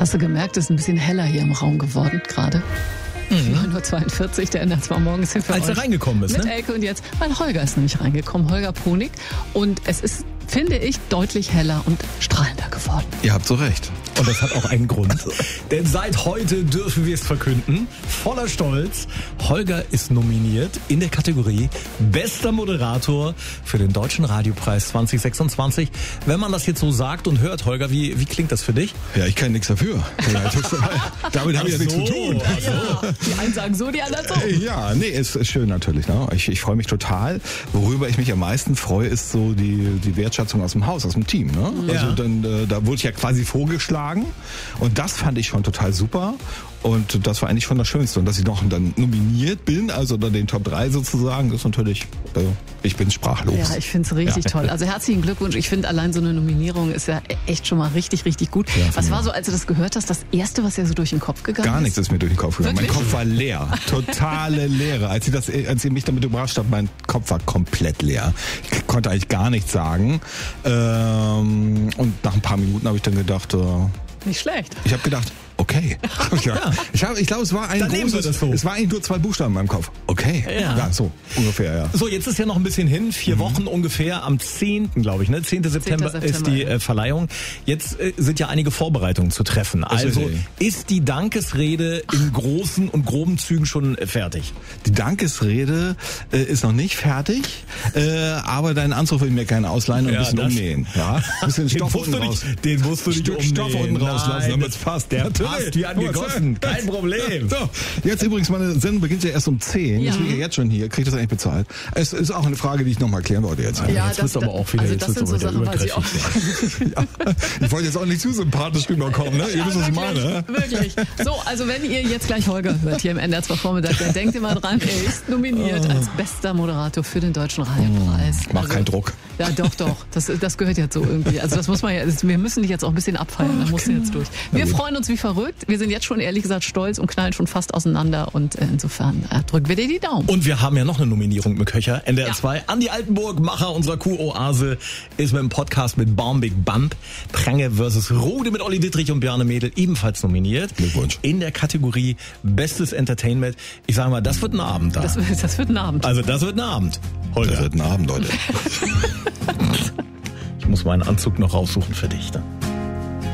Hast du gemerkt, es ist ein bisschen heller hier im Raum geworden gerade? 9.42 Uhr, der NDR 2 morgens hier für Als euch. er reingekommen ist, Mit ne? Elke und jetzt, weil Holger ist nämlich reingekommen, Holger Ponig. Und es ist, finde ich, deutlich heller und strahlender geworden. Ihr habt so recht. Und das hat auch einen Grund. Denn seit heute dürfen wir es verkünden. Voller Stolz. Holger ist nominiert in der Kategorie Bester Moderator für den Deutschen Radiopreis 2026. Wenn man das jetzt so sagt und hört, Holger, wie klingt das für dich? Ja, ich kann nichts dafür. Damit habe ich ja nichts zu tun. Ja, die einen sagen so, die anderen so. Ja, nee, ist schön natürlich. Ne? Ich freue mich total. Worüber ich mich am meisten freue, ist so die Wertschätzung aus dem Haus, aus dem Team. Ne? Ja. Also dann, da wurde ich ja quasi vorgeschlagen und das fand ich schon total super. Und das war eigentlich schon das Schönste. Und dass ich noch dann nominiert bin, also unter den Top 3 sozusagen, das ist natürlich, ich bin sprachlos. Ja, ich finde es richtig toll. Also herzlichen Glückwunsch. Ich finde, allein so eine Nominierung ist ja echt schon mal richtig, richtig gut. Ja, was war so, als du das gehört hast, das Erste, was dir so durch den Kopf gegangen ist? Gar nichts ist mir durch den Kopf gegangen. Wirklich? Mein Kopf war leer. Totale Leere. Als ihr mich damit überrascht habt, mein Kopf war komplett leer. Ich konnte eigentlich gar nichts sagen. Und nach ein paar Minuten habe ich dann gedacht, Nicht schlecht. ich habe gedacht, okay. Ja. Ich glaube, es war ein Dann nehmen wir das so. es war eigentlich nur 2 Buchstaben in meinem Kopf. Okay. Ja, so ungefähr, ja. So, jetzt ist ja noch ein bisschen hin, 4 Wochen ungefähr, am 10. glaube ich, ne? 10. September ist die Verleihung. Jetzt sind ja einige Vorbereitungen zu treffen. Also ist die Dankesrede in großen und groben Zügen schon fertig? Die Dankesrede ist noch nicht fertig, aber deinen Anzug will ich mir gerne ausleihen und ein bisschen umnähen. Ja? Ein bisschen Stoff unten raus. Den musst du nicht Stück umnähen. Stoff unten rauslassen, Nein, damit es passt. Der passt wie angegossen. Kein Problem. So, jetzt übrigens, meine Sendung beginnt ja erst um 10. Ja. Ich liege jetzt schon hier. Kriege ich das eigentlich bezahlt? Es ist auch eine Frage, die ich nochmal klären wollte jetzt. Ja, jetzt wird's aber auch wieder, also jetzt das sind wird's so aber wieder Sachen, weiß ich auch. Ja. Ich wollte jetzt auch nicht zu sympathisch rüberkommen, ne? Ihr wisst, was ich meine. Wirklich. So, also wenn ihr jetzt gleich Holger hört hier im NDR 2 Vormittag, dann denkt ihr mal dran, er ist nominiert als bester Moderator für den Deutschen Radiopreis. Mach keinen Druck. Ja, doch. Das gehört jetzt so irgendwie. Also das muss man ja, wir müssen dich jetzt auch ein bisschen abfeiern, da musst du jetzt durch. Wir freuen uns wie verrückt. Wir sind jetzt schon ehrlich gesagt stolz und knallen schon fast auseinander und insofern drücken wir dir die Daumen. Und wir haben ja noch eine Nominierung mit Köcher. NDR 2. Andi Altenburg, Macher unserer Kuh-Oase, ist mit dem Podcast mit Baum Big Bump. Prange vs. Rode mit Olli Dittrich und Bjarne Mädel ebenfalls nominiert. Glückwunsch. In der Kategorie Bestes Entertainment. Ich sage mal, das wird ein Abend da. Das wird ein Abend. Also das wird ein Abend. Holger. Das wird ein Abend, Leute. Ich muss meinen Anzug noch raussuchen für dich dann.